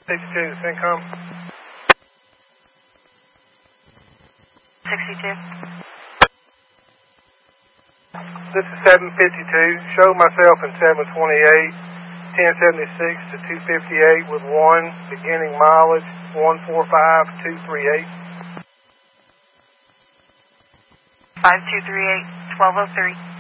62 to Syncom. 62. This is 752. Show myself in 728, 1076 to 258 with 1, beginning mileage 145238. 5238, 1203.